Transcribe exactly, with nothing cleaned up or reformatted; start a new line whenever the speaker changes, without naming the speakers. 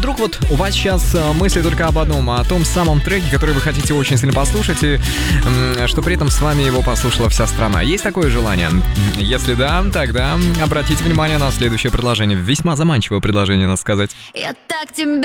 Вдруг вот у вас сейчас мысли только об одном, о том самом треке, который вы хотите очень сильно послушать, и что при этом с вами его послушала вся страна. Есть такое желание? Если да, тогда обратите внимание на следующее предложение. Весьма заманчивое предложение, надо сказать.
Я так тебя